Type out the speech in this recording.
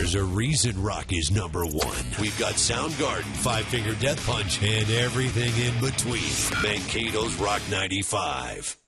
there's a reason rock is number one. We've got Soundgarden, Five Finger Death Punch, and everything in between. Mankato's Rock 95.